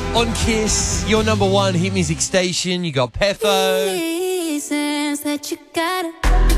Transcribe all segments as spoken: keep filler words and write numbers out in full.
On Kiss, your number one hit music station. You got Pefo. Reasons that you gotta.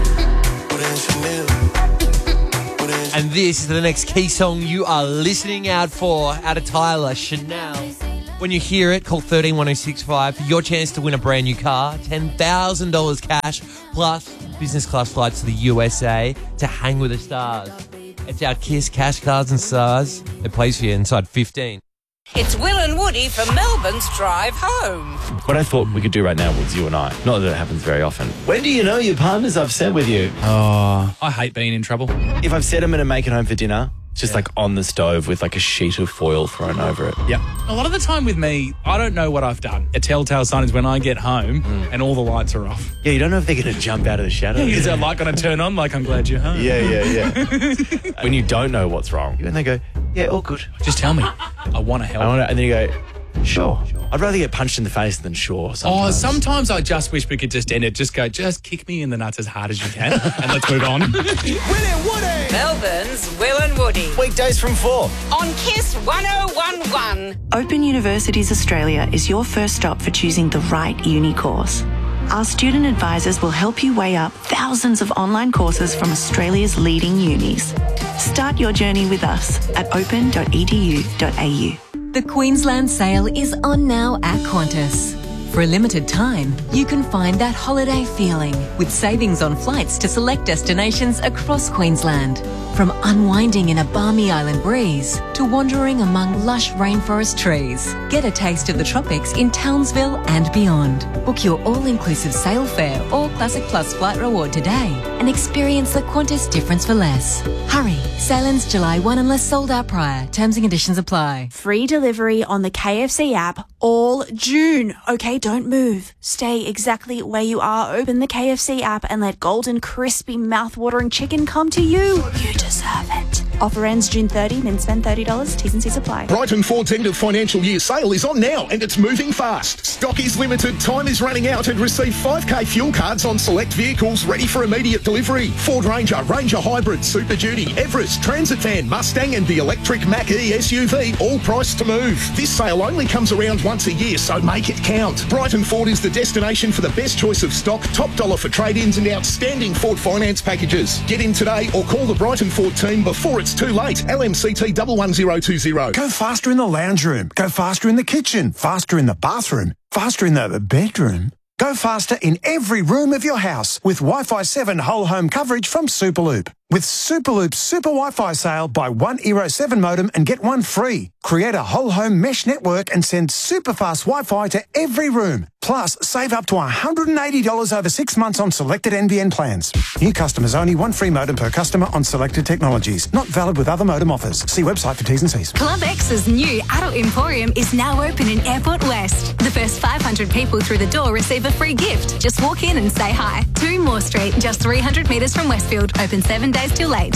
And this is the next key song you are listening out for, out of Tyler, Chanel. When you hear it, call one three one oh six five for your chance to win a brand new car, ten thousand dollars cash, plus business class flights to the U S A to hang with the stars. It's our Kiss Cash Cards and Stars. It plays for you inside fifteen. It's Will and Woody for Melbourne's Drive Home. What I thought we could do right now was you and I. Not that it happens very often. When do you know your partner's upset with you? Oh, I hate being in trouble. If I've said I'm going to make it home for dinner, just yeah. like on the stove with like a sheet of foil thrown over it. Yeah. A lot of the time with me, I don't know what I've done. A telltale sign is when I get home mm. and all the lights are off. Yeah, you don't know if they're going to jump out of the shadows. Yeah, is that light going to turn on like I'm glad you're home? Yeah, yeah, yeah. When you don't know what's wrong, and they go, yeah, all good. Just tell me. I want to help. I wanna, and then you go, sure. sure. I'd rather get punched in the face than sure sometimes. Oh, sometimes I just wish we could just end it. Just go, just kick me in the nuts as hard as you can and let's move on. Will and Woody. Melbourne's Will and Woody. Weekdays from four. On Kiss one oh one one. Open Universities Australia is your first stop for choosing the right uni course. Our student advisors will help you weigh up thousands of online courses from Australia's leading unis. Start your journey with us at open dot e d u dot a u. The Queensland sale is on now at Qantas. For a limited time, you can find that holiday feeling with savings on flights to select destinations across Queensland. From unwinding in a balmy island breeze to wandering among lush rainforest trees. Get a taste of the tropics in Townsville and beyond. Book your all-inclusive sail fare or Classic Plus flight reward today and experience the Qantas difference for less. Hurry, sail ends July first unless sold out prior. Terms and conditions apply. Free delivery on the K F C app all June. Okay, don't move. Stay exactly where you are. Open the K F C app and let golden, crispy, mouth-watering chicken come to you. You deserve it. Offer ends June thirtieth, then spend thirty dollars. T's and C's apply. Brighton Ford's end of financial year sale is on now and it's moving fast. Stock is limited, time is running out, and receive five K fuel cards on select vehicles ready for immediate delivery. Ford Ranger, Ranger Hybrid, Super Duty, Everest, Transit Van, Mustang and the electric Mach-E S U V, all priced to move. This sale only comes around once a year, so make it count. Brighton Ford is the destination for the best choice of stock, top dollar for trade-ins and outstanding Ford finance packages. Get in today or call the Brighton Ford team before it's too late. L M C T one one zero two zero. Go faster in the lounge room. Go faster in the kitchen. Faster in the bathroom. Faster in the bedroom. Go faster in every room of your house with Wi-Fi seven whole home coverage from Superloop. With Superloop's Super Wi-Fi sale, buy one Eero seven modem and get one free. Create a whole home mesh network and send super fast Wi-Fi to every room. Plus, save up to one hundred eighty dollars over six months on selected N B N plans. New customers only, one free modem per customer on selected technologies. Not valid with other modem offers. See website for T's and C's. Club X's new Adult Emporium is now open in Airport West. The first five hundred people through the door receive a free gift. Just walk in and say hi. two Moore Street, just three hundred metres from Westfield. Open seven days till late.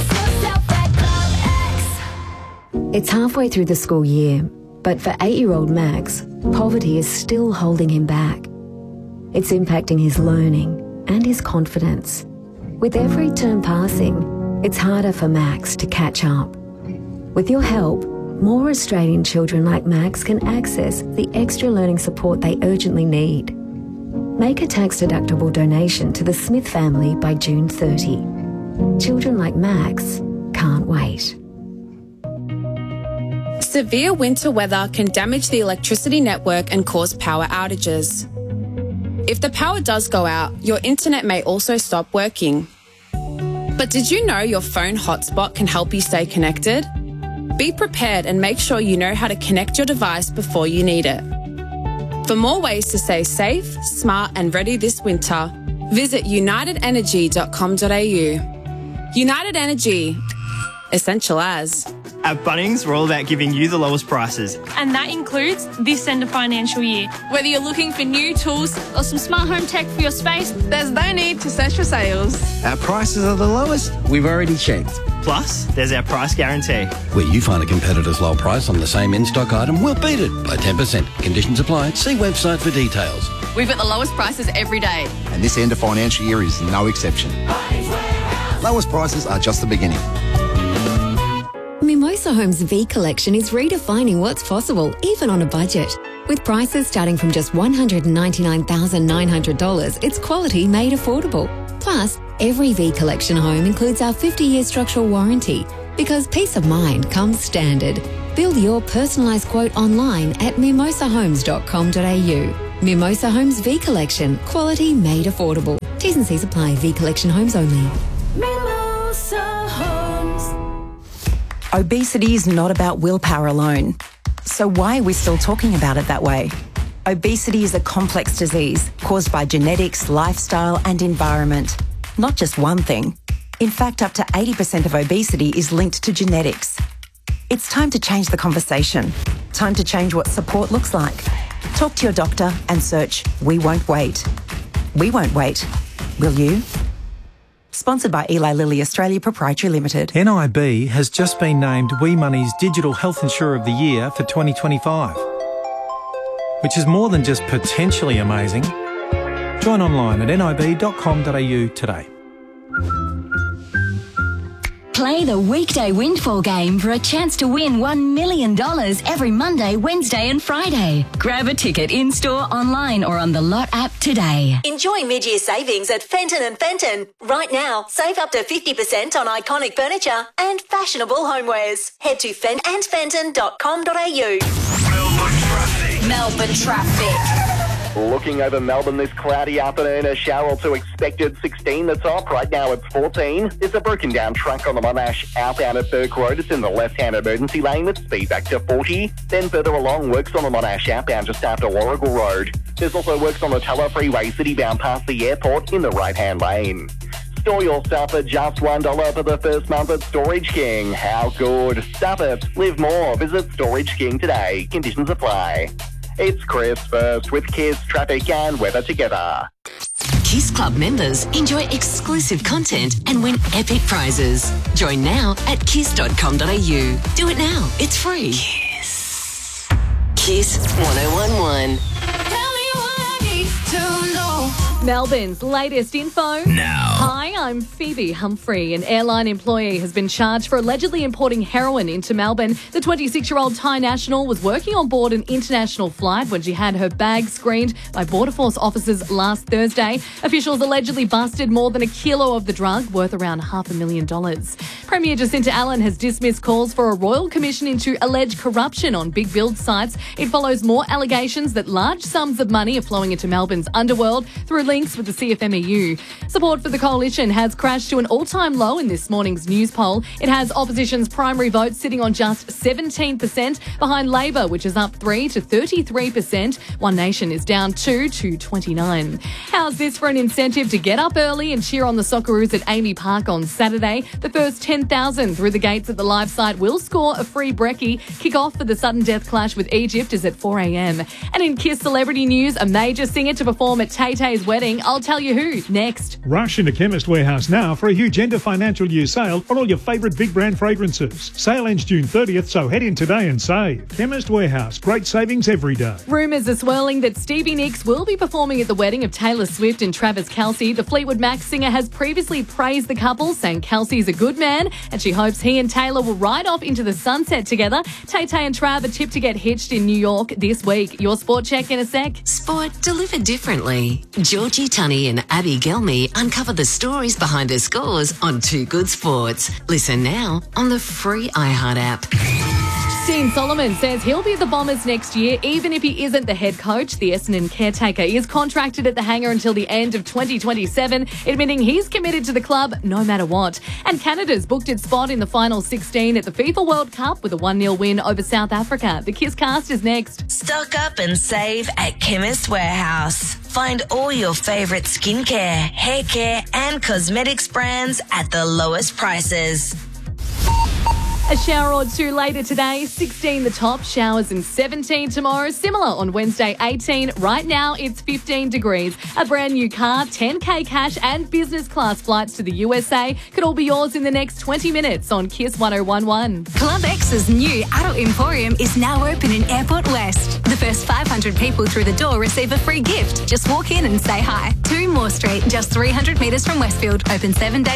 It's halfway through the school year, but for eight-year-old Max, poverty is still holding him back. It's impacting his learning and his confidence. With every term passing, it's harder for Max to catch up. With your help, more Australian children like Max can access the extra learning support they urgently need. Make a tax-deductible donation to the Smith family by June thirtieth. Children like Max can't wait. Severe winter weather can damage the electricity network and cause power outages. If the power does go out, your internet may also stop working. But did you know your phone hotspot can help you stay connected? Be prepared and make sure you know how to connect your device before you need it. For more ways to stay safe, smart and ready this winter, visit united energy dot com dot a u. United Energy, essential as. At Bunnings, we're all about giving you the lowest prices. And that includes this end of financial year. Whether you're looking for new tools or some smart home tech for your space, there's no need to search for sales. Our prices are the lowest we've already checked. Plus, there's our price guarantee. Where you find a competitor's low price on the same in-stock item, we'll beat it by ten percent. Conditions apply. See website for details. We've got the lowest prices every day. And this end of financial year is no exception. Lowest prices are just the beginning. My Mimosa Homes V Collection is redefining what's possible, even on a budget. With prices starting from just one hundred ninety-nine thousand nine hundred dollars, it's quality made affordable. Plus, every V Collection home includes our fifty-year structural warranty, because peace of mind comes standard. Build your personalised quote online at mimosa homes dot com dot a u. Mimosa Homes V Collection, quality made affordable. T's and C's apply. V Collection homes only. Mimosa Homes. Obesity is not about willpower alone. So why are we still talking about it that way? Obesity is a complex disease caused by genetics, lifestyle and environment. Not just one thing. In fact, up to eighty percent of obesity is linked to genetics. It's time to change the conversation. Time to change what support looks like. Talk to your doctor and search We Won't Wait. We won't wait. Will you? Sponsored by Eli Lilly Australia Proprietary Limited. N I B has just been named We Money's Digital Health Insurer of the Year for twenty twenty-five, which is more than just potentially amazing. Join online at nib dot com dot a u today. Play the weekday windfall game for a chance to win one million dollars every Monday, Wednesday and Friday. Grab a ticket in-store, online or on the Lot app today. Enjoy mid-year savings at Fenton and Fenton. Right now, save up to fifty percent on iconic furniture and fashionable homewares. Head to fenton and fenton dot com dot a u. Melbourne traffic. Melbourne traffic. Looking over Melbourne this cloudy afternoon, a shower or two expected. sixteen the top, right now it's fourteen. There's a broken down truck on the Monash outbound at Burke Road. It's in the left-hand emergency lane with speed back to forty. Then further along, works on the Monash outbound just after Warrigal Road. There's also works on the Tulla Freeway citybound past the airport in the right-hand lane. Store your stuff at just one dollar for the first month at Storage King. How good? Stuff it. Live more. Visit Storage King today. Conditions apply. It's Chris first with Kiss, traffic and weather together. Kiss Club members enjoy exclusive content and win epic prizes. Join now at kiss dot com dot a u. Do it now. It's free. Kiss. Kiss one oh one one. Melbourne's latest info. Now. Hi, I'm Phoebe Humphrey. An airline employee has been charged for allegedly importing heroin into Melbourne. The twenty-six-year-old Thai national was working on board an international flight when she had her bag screened by Border Force officers last Thursday. Officials allegedly busted more than a kilo of the drug, worth around half a million dollars. Premier Jacinta Allen has dismissed calls for a royal commission into alleged corruption on big build sites. It follows more allegations that large sums of money are flowing into Melbourne's underworld through links with the C F M E U. Support for the coalition has crashed to an all-time low in this morning's news poll. It has opposition's primary vote sitting on just seventeen percent, behind Labor, which is up three to thirty-three percent. One Nation is down two to twenty-nine. How's this for an incentive to get up early and cheer on the Socceroos at Amy Park on Saturday? The first ten thousand through the gates at the live site will score a free brekkie. Kick-off for the sudden death clash with Egypt is at four a m. And in Kiss celebrity news, a major singer to perform at Tay-Tay's wedding. I'll tell you who next. Rush into Chemist Warehouse now for a huge end of financial year sale on all your favourite big brand fragrances. Sale ends June thirtieth, so head in today and save. Chemist Warehouse, great savings every day. Rumours are swirling that Stevie Nicks will be performing at the wedding of Taylor Swift and Travis Kelce. The Fleetwood Mac singer has previously praised the couple, saying Kelce's a good man and she hopes he and Taylor will ride off into the sunset together. Tay-Tay and Trav are tipped to get hitched in New York this week. Your sport check in a sec. Sport delivered differently. Georgie Tunney and Abby Gelmy uncover the stories behind the scores on Two Good Sports. Listen now on the free iHeart app. Dean Solomon says he'll be at the Bombers next year, even if he isn't the head coach. The Essendon caretaker is contracted at the hangar until the end of twenty twenty-seven, admitting he's committed to the club no matter what. And Canada's booked its spot in the final sixteen at the FIFA World Cup with a one nil win over South Africa. The Kiss Cast is next. Stock up and save at Chemist Warehouse. Find all your favourite skincare, hair care and cosmetics brands at the lowest prices. A shower or two later today, sixteen the top, showers and seventeen tomorrow. Similar on Wednesday, eighteen. Right now, it's fifteen degrees. A brand new car, ten K cash and business class flights to the U S A could all be yours in the next twenty minutes on Kiss one oh one one. Club X's new Adult Emporium is now open in Airport West. The first five hundred people through the door receive a free gift. Just walk in and say hi. Two Moore Street, just three hundred metres from Westfield. Open seven days